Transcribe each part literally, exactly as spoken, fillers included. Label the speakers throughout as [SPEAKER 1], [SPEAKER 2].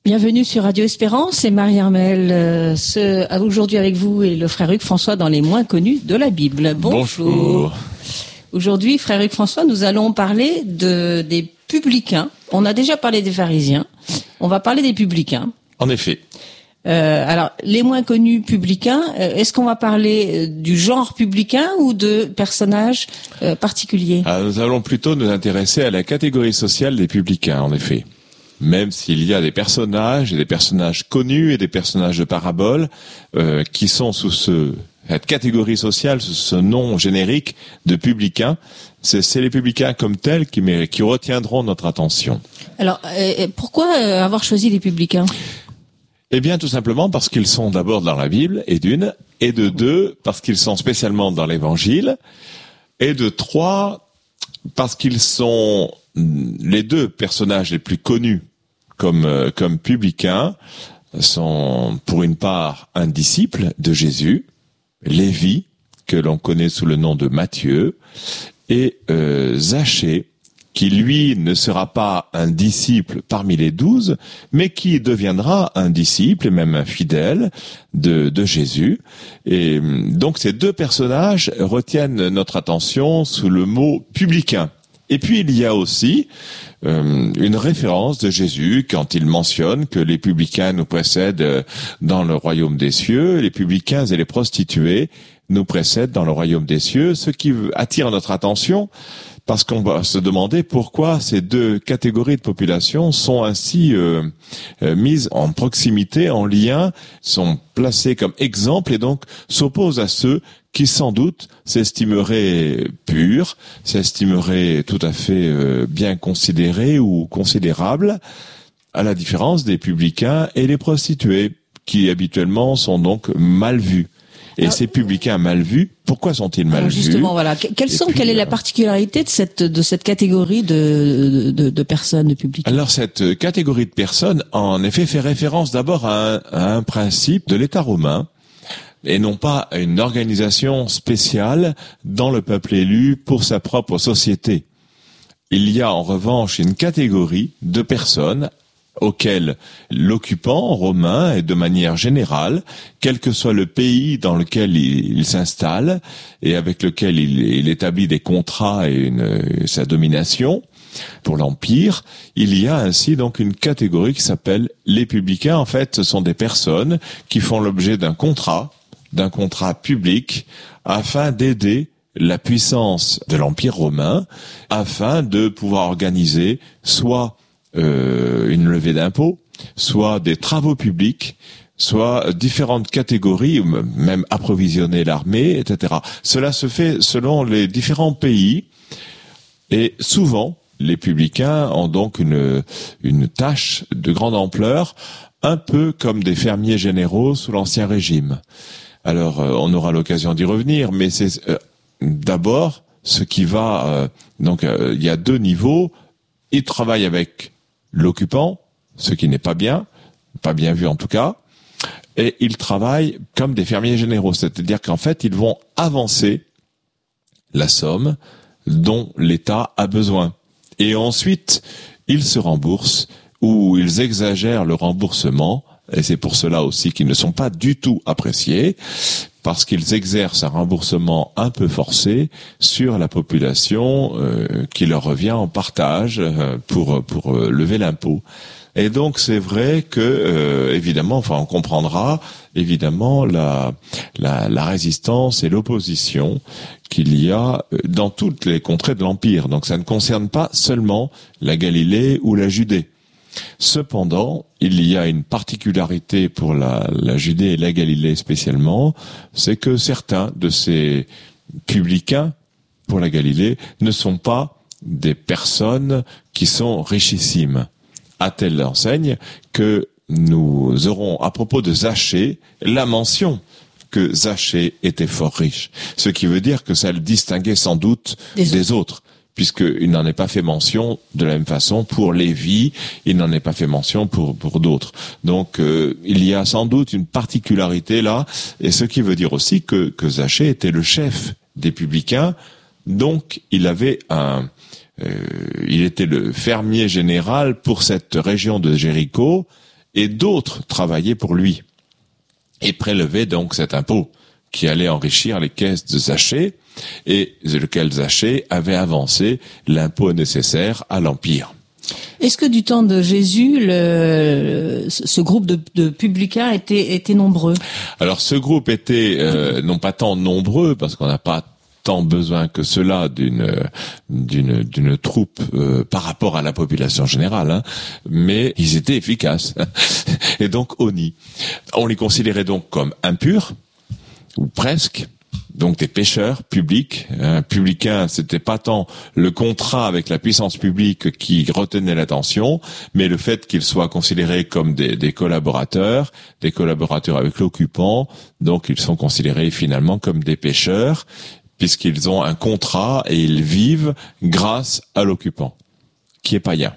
[SPEAKER 1] Bienvenue sur Radio Espérance, c'est Marie-Armelle. Euh, ce, aujourd'hui avec vous et le frère Hugues François dans les moins connus de la Bible. Bonjour. Bonjour. Aujourd'hui, frère Hugues François, nous allons parler de, des publicains. On a déjà parlé des pharisiens. On va parler des publicains.
[SPEAKER 2] En effet.
[SPEAKER 1] Euh, alors, les moins connus publicains, euh, est-ce qu'on va parler du genre publicain ou de personnages euh, particuliers ?
[SPEAKER 2] Ah, nous allons plutôt nous intéresser à la catégorie sociale des publicains, en effet. Même s'il y a des personnages, et des personnages connus et des personnages de paraboles euh, qui sont sous ce, cette catégorie sociale, sous ce nom générique de publicains, c'est, c'est les publicains comme tels qui, qui retiendront notre attention.
[SPEAKER 1] Alors, euh, pourquoi euh, avoir choisi les publicains ?
[SPEAKER 2] Eh bien, tout simplement parce qu'ils sont d'abord dans la Bible, et d'une, et de deux, parce qu'ils sont spécialement dans l'Évangile, et de trois, parce qu'ils sont les deux personnages les plus connus comme euh, comme publicains, sont pour une part un disciple de Jésus, Lévi, que l'on connaît sous le nom de Matthieu, et euh, Zachée, qui lui ne sera pas un disciple parmi les douze, mais qui deviendra un disciple et même un fidèle de, de Jésus. Et donc ces deux personnages retiennent notre attention sous le mot publicain. Et puis il y a aussi euh, une référence de Jésus quand il mentionne que les publicains nous précèdent dans le royaume des cieux, les publicains et les prostituées nous précèdent dans le royaume des cieux, ce qui attire notre attention parce qu'on va se demander pourquoi ces deux catégories de population sont ainsi euh, euh, mises en proximité, en lien, sont placées comme exemples et donc s'opposent à ceux qui sans doute s'estimeraient purs, s'estimeraient tout à fait euh, bien considérés ou considérables, à la différence des publicains et les prostituées, qui habituellement sont donc mal vus. Et alors, ces publicains mal vus, pourquoi sont-ils mal
[SPEAKER 1] alors justement, vus ? Justement, voilà. Quelles sont, puis, quelle est la particularité de cette de cette catégorie de de, de personnes, de publicains ?
[SPEAKER 2] Alors cette catégorie de personnes, en effet, fait référence d'abord à un, à un principe de l'État romain, et non pas à une organisation spéciale dans le peuple élu pour sa propre société. Il y a en revanche une catégorie de personnes auquel l'occupant romain, et de manière générale, quel que soit le pays dans lequel il, il s'installe et avec lequel il, il établit des contrats et une, sa domination pour l'Empire, il y a ainsi donc une catégorie qui s'appelle les publicains. En fait, ce sont des personnes qui font l'objet d'un contrat, d'un contrat public, afin d'aider la puissance de l'Empire romain, afin de pouvoir organiser soit Euh, une levée d'impôts, soit des travaux publics, soit différentes catégories, même approvisionner l'armée, et cetera. Cela se fait selon les différents pays, et souvent, les publicains ont donc une, une tâche de grande ampleur, un peu comme des fermiers généraux sous l'Ancien Régime. Alors, euh, on aura l'occasion d'y revenir, mais c'est euh, d'abord ce qui va... Euh, donc, euh, il y a deux niveaux. Ils travaillent avec l'occupant, ce qui n'est pas bien, pas bien vu en tout cas, et ils travaillent comme des fermiers généraux, c'est-à-dire qu'en fait, ils vont avancer la somme dont l'État a besoin. Et ensuite, ils se remboursent ou ils exagèrent le remboursement, et c'est pour cela aussi qu'ils ne sont pas du tout appréciés, parce qu'ils exercent un remboursement un peu forcé sur la population euh, qui leur revient en partage euh, pour pour euh, lever l'impôt. Et donc c'est vrai que euh, évidemment, enfin on comprendra évidemment la la, la résistance et l'opposition qu'il y a dans toutes les contrées de l'Empire. Donc ça ne concerne pas seulement la Galilée ou la Judée. Cependant, il y a une particularité pour la, la Judée et la Galilée spécialement, c'est que certains de ces publicains pour la Galilée ne sont pas des personnes qui sont richissimes. À telle enseigne que nous aurons à propos de Zachée la mention que Zachée était fort riche, ce qui veut dire que ça le distinguait sans doute des, des autres. Puisqu'il n'en est pas fait mention de la même façon pour Lévi, il n'en est pas fait mention pour pour d'autres. Donc euh, il y a sans doute une particularité là, et ce qui veut dire aussi que que Zachée était le chef des publicains, donc il avait un, euh, il était le fermier général pour cette région de Jéricho, et d'autres travaillaient pour lui et prélevaient donc cet impôt qui allait enrichir les caisses de Zachée, et lequel Zachée avait avancé l'impôt nécessaire à l'Empire.
[SPEAKER 1] Est-ce que du temps de Jésus, le, ce groupe de, de publicains était, était nombreux?
[SPEAKER 2] Alors ce groupe était euh, non pas tant nombreux, parce qu'on n'a pas tant besoin que cela d'une d'une d'une troupe euh, par rapport à la population générale, hein, mais ils étaient efficaces et donc honnis. On les considérait donc comme impurs, ou presque, donc des pécheurs publics. Un publicain, c'était pas tant le contrat avec la puissance publique qui retenait l'attention, mais le fait qu'ils soient considérés comme des, des collaborateurs, des collaborateurs avec l'occupant, donc ils sont considérés finalement comme des pécheurs, puisqu'ils ont un contrat et ils vivent grâce à l'occupant, qui est païen.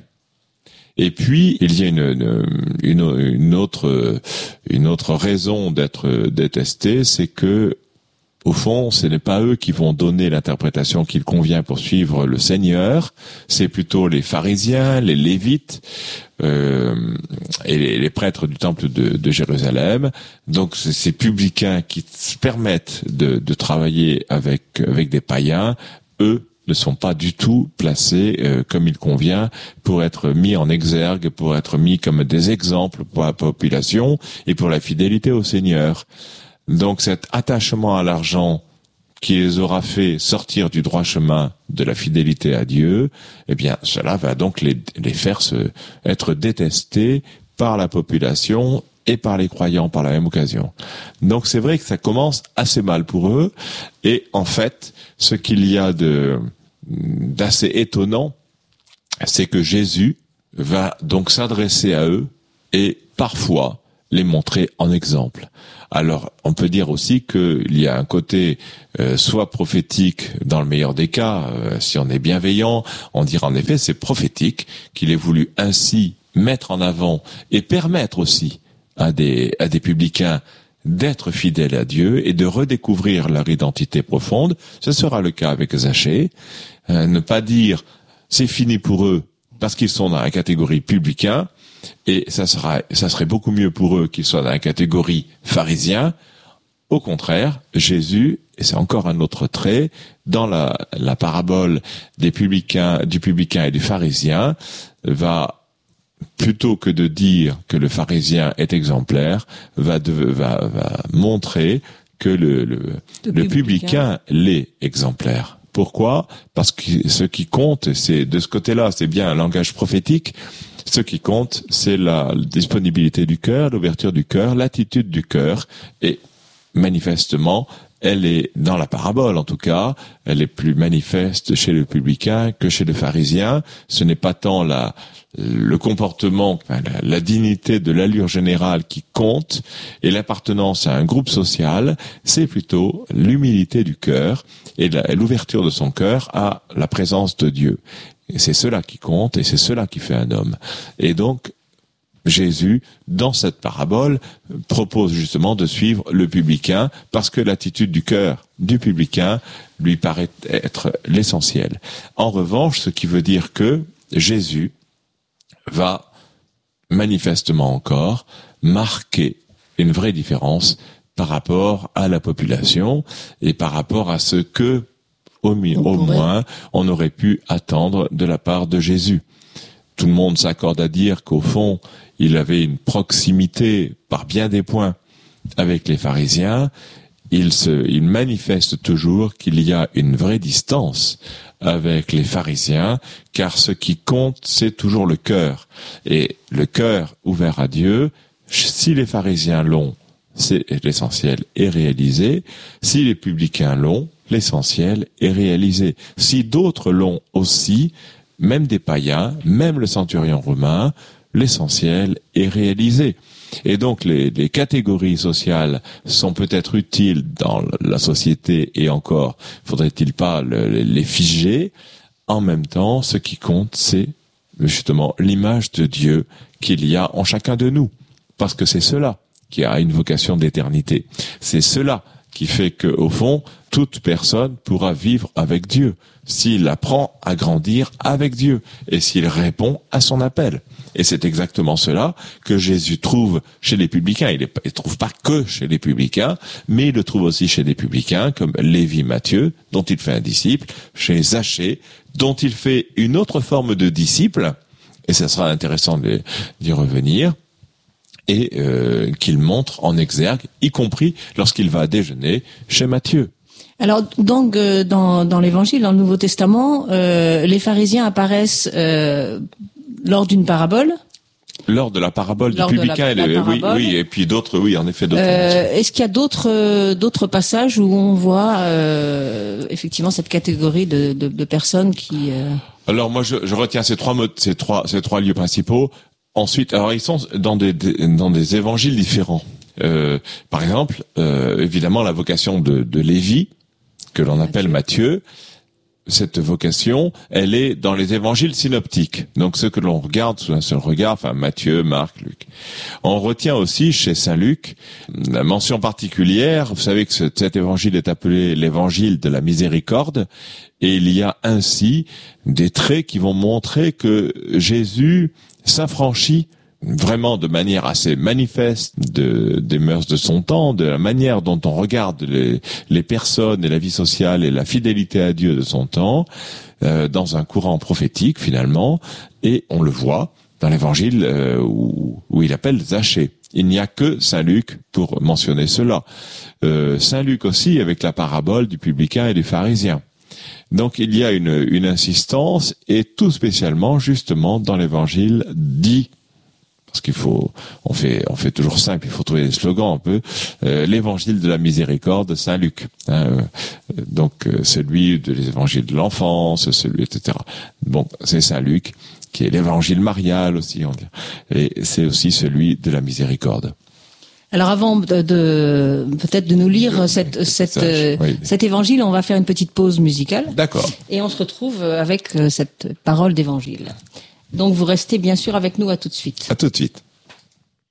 [SPEAKER 2] Et puis, il y a une, une, une autre, une autre raison d'être détesté, c'est que, au fond, ce n'est pas eux qui vont donner l'interprétation qu'il convient pour suivre le Seigneur, c'est plutôt les pharisiens, les lévites, euh, et les, les prêtres du temple de, de Jérusalem. Donc, c'est ces publicains qui se permettent de, de travailler avec, avec des païens, eux, ne sont pas du tout placés euh, comme il convient pour être mis en exergue, pour être mis comme des exemples pour la population et pour la fidélité au Seigneur. Donc cet attachement à l'argent qui les aura fait sortir du droit chemin de la fidélité à Dieu, eh bien cela va donc les, les faire se, être détestés par la population et par les croyants par la même occasion. Donc c'est vrai que ça commence assez mal pour eux, et en fait ce qu'il y a de d'assez étonnant, c'est que Jésus va donc s'adresser à eux et parfois les montrer en exemple. Alors, on peut dire aussi qu'il y a un côté euh, soit prophétique dans le meilleur des cas, euh, si on est bienveillant, on dira en effet c'est prophétique qu'il ait voulu ainsi mettre en avant et permettre aussi à des à des publicains d'être fidèles à Dieu et de redécouvrir leur identité profonde. Ce sera le cas avec Zachée. Euh, ne pas dire c'est fini pour eux parce qu'ils sont dans la catégorie publicain, et ça sera, ça serait beaucoup mieux pour eux qu'ils soient dans la catégorie pharisien. Au contraire, Jésus, et c'est encore un autre trait, dans la, la parabole des publicains, du publicain et du pharisien, va, plutôt que de dire que le pharisien est exemplaire, va, de, va, va montrer que le, le, le, le publicain l'est exemplaire. Pourquoi ? Parce que ce qui compte, c'est de ce côté-là, c'est bien un langage prophétique. Ce qui compte, c'est la disponibilité du cœur, l'ouverture du cœur, l'attitude du cœur. Et manifestement, elle est dans la parabole, en tout cas, elle est plus manifeste chez le publicain que chez le pharisien. Ce n'est pas tant la le comportement, la, la dignité de l'allure générale qui compte, et l'appartenance à un groupe social, c'est plutôt l'humilité du cœur et la, l'ouverture de son cœur à la présence de Dieu. Et c'est cela qui compte, et c'est cela qui fait un homme. Et donc, Jésus, dans cette parabole, propose justement de suivre le publicain, parce que l'attitude du cœur du publicain lui paraît être l'essentiel. En revanche, ce qui veut dire que Jésus va manifestement encore marquer une vraie différence par rapport à la population et par rapport à ce que, au, mi- au moins, on aurait pu attendre de la part de Jésus. Tout le monde s'accorde à dire qu'au fond, il avait une proximité par bien des points avec les pharisiens. Il se, il manifeste toujours qu'il y a une vraie distance avec les pharisiens, car ce qui compte, c'est toujours le cœur. Et le cœur ouvert à Dieu, si les pharisiens l'ont, c'est l'essentiel est réalisé. Si les publicains l'ont, l'essentiel est réalisé. Si d'autres l'ont aussi, même des païens, même le centurion romain, l'essentiel est réalisé. Et donc les, les catégories sociales sont peut-être utiles dans la société, et encore, faudrait-il pas le, les figer. En même temps, ce qui compte, c'est justement l'image de Dieu qu'il y a en chacun de nous. Parce que c'est cela qui a une vocation d'éternité. C'est cela qui fait que, au fond, toute personne pourra vivre avec Dieu s'il apprend à grandir avec Dieu et s'il répond à son appel. Et c'est exactement cela que Jésus trouve chez les publicains. Il ne trouve pas que chez les publicains, mais il le trouve aussi chez des publicains comme Lévi Matthieu, dont il fait un disciple, chez Zachée, dont il fait une autre forme de disciple, et ça sera intéressant de, d'y revenir, et euh, qu'il montre en exergue, y compris lorsqu'il va déjeuner chez Matthieu.
[SPEAKER 1] Alors donc euh, dans, dans l'Évangile, dans le Nouveau Testament, euh, les pharisiens apparaissent euh, lors d'une parabole.
[SPEAKER 2] Lors de la parabole
[SPEAKER 1] Lors
[SPEAKER 2] du publicain,
[SPEAKER 1] la, la
[SPEAKER 2] oui, oui, et puis d'autres, oui, en effet, d'autres.
[SPEAKER 1] Euh, est-ce qu'il y a d'autres euh, d'autres passages où on voit euh, effectivement cette catégorie de, de, de personnes qui euh...
[SPEAKER 2] Alors moi, je, je retiens ces trois mots, ces trois ces trois lieux principaux. Ensuite, alors ils sont dans des, des dans des évangiles différents. Euh, par exemple, euh, évidemment, la vocation de, de Lévi, que l'on appelle Matthieu. Cette vocation, elle est dans les évangiles synoptiques. Donc, ce que l'on regarde sous un seul regard, enfin, Matthieu, Marc, Luc. On retient aussi chez Saint Luc la mention particulière. Vous savez que ce, cet évangile est appelé l'évangile de la miséricorde. Et il y a ainsi des traits qui vont montrer que Jésus s'affranchit vraiment de manière assez manifeste de, des mœurs de son temps, de la manière dont on regarde les, les personnes et la vie sociale et la fidélité à Dieu de son temps, euh, dans un courant prophétique finalement, et on le voit dans l'évangile euh, où, où il appelle Zachée. Il n'y a que Saint Luc pour mentionner cela. Euh, Saint Luc aussi avec la parabole du publicain et du pharisien. Donc il y a une, une insistance, et tout spécialement justement dans l'évangile dit, parce qu'il faut, on fait, on fait toujours simple, il faut trouver des slogans un peu. Euh, l'évangile de la miséricorde, Saint Luc. Hein, euh, donc euh, celui de l'évangile de l'enfance, celui, et cetera. Bon, c'est Saint Luc qui est l'évangile marial aussi, on dit. Et c'est aussi celui de la miséricorde.
[SPEAKER 1] Alors avant de, de peut-être de nous lire cette, cette, euh, oui. cet évangile, on va faire une petite pause musicale.
[SPEAKER 2] D'accord.
[SPEAKER 1] Et on se retrouve avec cette parole d'évangile. Donc vous restez bien sûr avec nous, à tout de suite.
[SPEAKER 2] À tout de suite.